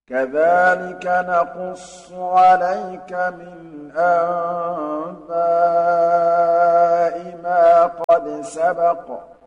كذلك نقص عليك من أنباء ما قد سبق